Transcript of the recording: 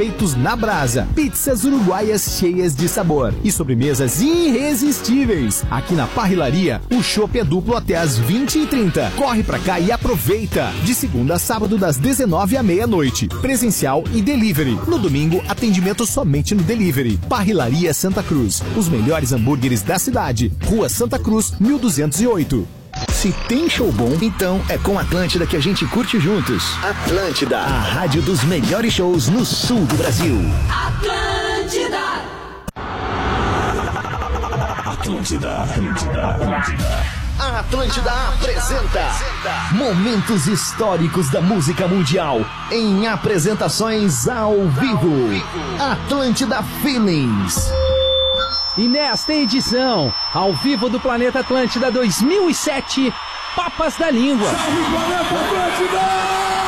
feitos na brasa, pizzas uruguaias cheias de sabor e sobremesas irresistíveis. Aqui na Parrilaria, o chopp é duplo até às 20h30. Corre pra cá e aproveita! De segunda a sábado, das 19h à meia-noite. Presencial e delivery. No domingo, atendimento somente no delivery. Parrilaria Santa Cruz. Os melhores hambúrgueres da cidade. Rua Santa Cruz, 1208. Se tem show bom, então é com Atlântida que a gente curte juntos. Atlântida, a rádio dos melhores shows no sul do Brasil. Atlântida. A Atlântida apresenta momentos históricos da música mundial em apresentações ao vivo. Atlântida Feelings. E nesta edição, ao vivo do Planeta Atlântida 2007, Papas da Língua. Salve, Planeta Atlântida!